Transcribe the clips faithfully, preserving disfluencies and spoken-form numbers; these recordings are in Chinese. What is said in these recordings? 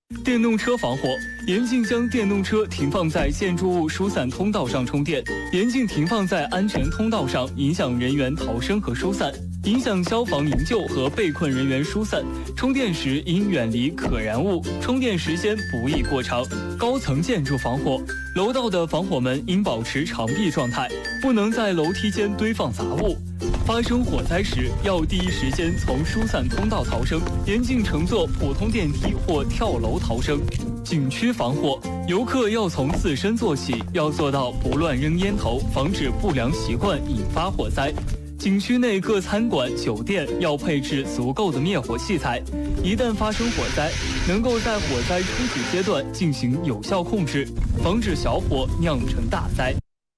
电动车防火，严禁将电动车停放在建筑物疏散通道上充电，严禁停放在安全通道上，影响人员逃生和疏散，影响消防营救和被困人员疏散。充电时应远离可燃物，充电时间不宜过长。高层建筑防火，楼道的防火门应保持长闭状态，不能在楼梯间堆放杂物。发生火灾时，要第一时间从疏散通道逃生，严禁乘坐普通电梯或跳楼逃生。景区防火，游客要从自身做起，要做到不乱扔烟头，防止不良习惯引发火灾。景区内各餐馆、酒店要配置足够的灭火器材，一旦发生火灾，能够在火灾初始阶段进行有效控制，防止小火酿成大灾。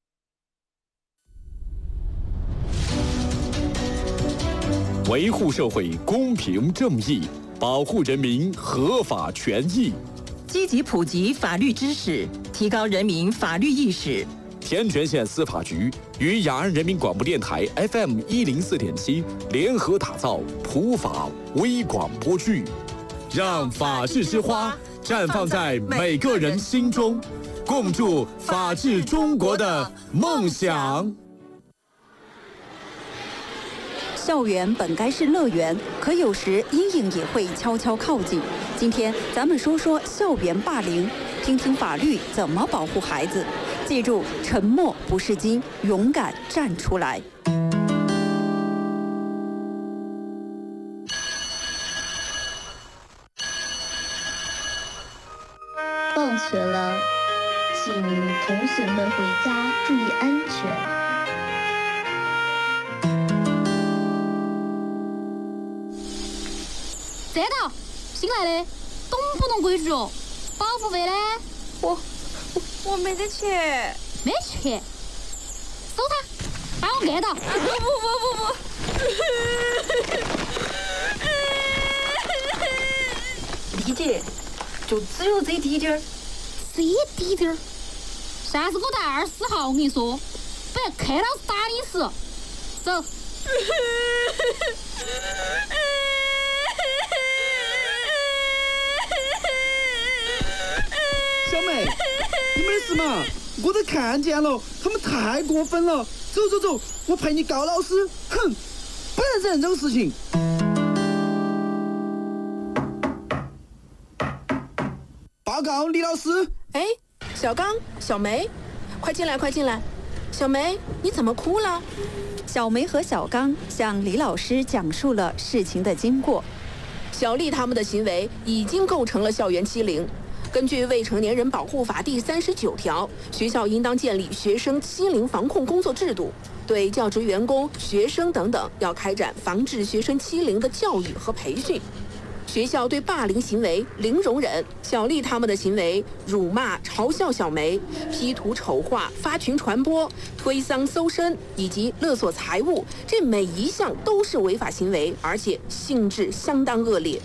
维护社会公平正义，保护人民合法权益， 积极普及法律知识，提高人民法律意识。 天全县司法局与雅安人民广播电台 F M 一零四点七联合打造普法微广播剧，让法治之花绽放在每个人心中，共筑法治中国的梦想。 校园本该是乐园，可有时阴影也会悄悄靠近。今天咱们说说校园霸凌，听听法律怎么保护孩子。记住，沉默不是金，勇敢站出来。 放学了，请同学们回家注意安全。 站到！新来的，懂不懂规矩哦？保护费呢？ 我我我没得钱。 没钱？搜他，把我按到！ 不不不不不！理解，就只有这滴点儿。 这滴点儿？下次给我带二十号，我跟你说，不然看老师打你死。走。 小妹，你没事嘛？我都看见了，他们太过分了。走走走，我陪你告老师。哼，不能忍这种事情。报告李老师。 哎，小刚、小梅，快进来，快进来。小梅，你怎么哭了？ 小梅和小刚向李老师讲述了事情的经过。 小丽他们的行为已经构成了校园欺凌。根据《未成年人保护法》第三十九条，学校应当建立学生欺凌防控工作制度，对教职员工、学生等等要开展防治学生欺凌的教育和培训。学校对霸凌行为零容忍。小丽他们的行为辱骂、嘲笑小梅、P 图丑化、发群传播、推搡搜身以及勒索财物，这每一项都是违法行为，而且性质相当恶劣。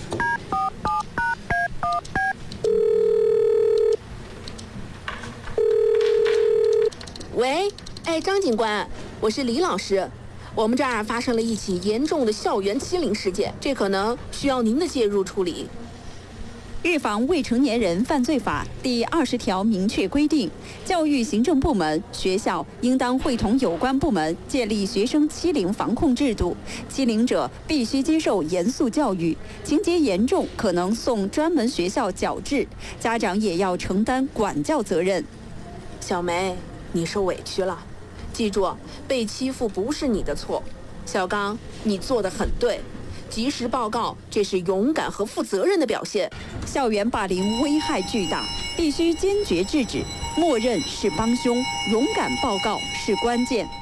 喂，哎，张警官，我是李老师。我们这儿发生了一起严重的校园欺凌事件，这可能需要您的介入处理。 预防未成年人犯罪法第二十条明确规定，教育行政部门、学校应当会同有关部门建立学生欺凌防控制度，欺凌者必须接受严肃教育，情节严重可能送专门学校矫治，家长也要承担管教责任。 小梅，你受委屈了，记住，被欺负不是你的错。小刚，你做得很对，及时报告，这是勇敢和负责任的表现。 校园霸凌危害巨大，必须坚决制止，默认是帮凶，勇敢报告是关键。